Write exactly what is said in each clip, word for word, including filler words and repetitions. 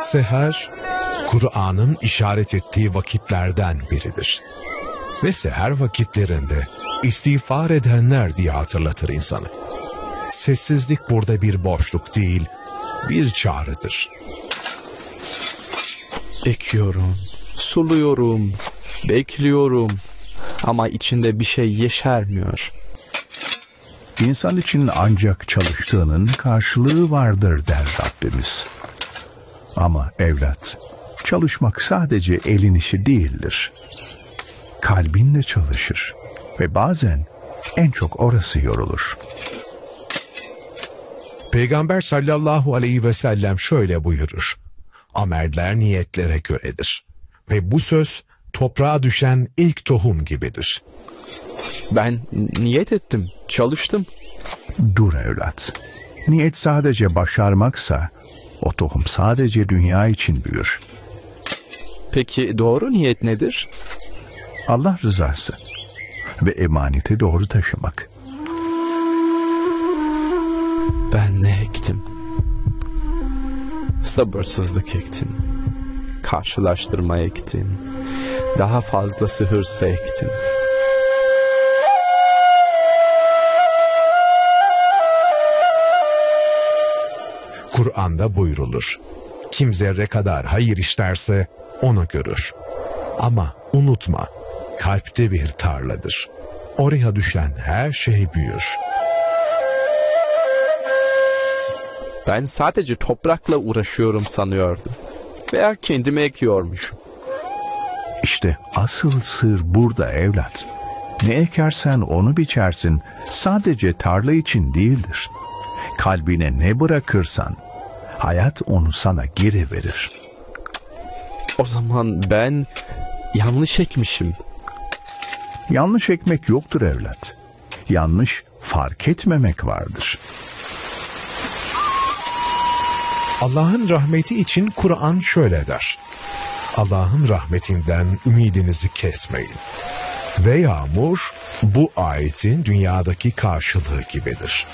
Seher, Kur'an'ın işaret ettiği vakitlerden biridir. Ve seher vakitlerinde istiğfar edenler diye hatırlatır insanı. Sessizlik burada bir boşluk değil, bir çağrıdır. Ekiyorum, suluyorum, bekliyorum ama içinde bir şey yeşermiyor. İnsan için ancak çalıştığının karşılığı vardır der Rabbimiz. Ama evlat, çalışmak sadece elin işi değildir. Kalbin de çalışır ve bazen en çok orası yorulur. Peygamber sallallahu aleyhi ve sellem şöyle buyurur: ameller niyetlere göredir. Ve bu söz toprağa düşen ilk tohum gibidir. Ben niyet ettim, çalıştım. Dur evlat. Niyet sadece başarmaksa o tohum sadece dünya için büyür. Peki doğru niyet nedir? Allah rızası ve emaneti doğru taşımak. Ben ne ektim? Sabırsızlık ektim. Karşılaştırma ektim. Daha fazlası hırsı ektim. Kur'an'da buyrulur: kim zerre kadar hayır işlerse onu görür. Ama unutma, kalpte bir tarladır. Oraya düşen her şey büyür. Ben sadece toprakla uğraşıyorum sanıyordum. Veya kendimi ekiyormuşum. İşte asıl sır burada evlat. Ne ekersen onu biçersin, sadece tarla için değildir. Kalbine ne bırakırsan hayat onu sana geri verir. O zaman ben yanlış ekmişim. Yanlış ekmek yoktur evlat. Yanlış fark etmemek vardır. Allah'ın rahmeti için Kur'an şöyle der: Allah'ın rahmetinden ümidinizi kesmeyin. Ve yağmur bu ayetin dünyadaki karşılığı gibidir.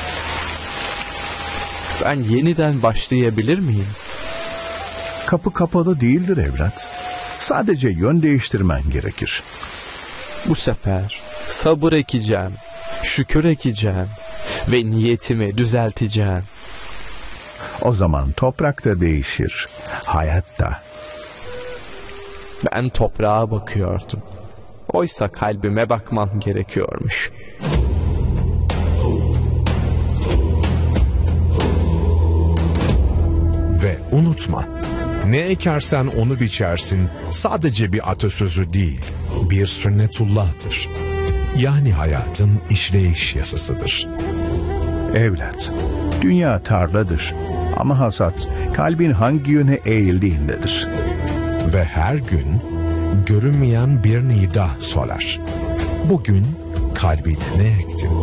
Ben yeniden başlayabilir miyim? Kapı kapalı değildir evlat. Sadece yön değiştirmen gerekir. Bu sefer sabır ekeceğim, şükür ekeceğim ve niyetimi düzelteceğim. O zaman toprak da değişir, hayat da. Ben toprağa bakıyordum. Oysa kalbime bakmam gerekiyormuş. Ve unutma, ne ekersen onu biçersin sadece bir atasözü değil, bir sünnetullah'tır. Yani hayatın işleyiş yasasıdır. Evlat, dünya tarladır ama hasat kalbin hangi yöne eğildiğindedir. Ve her gün görünmeyen bir nida sorar: bugün kalbine ne ektin?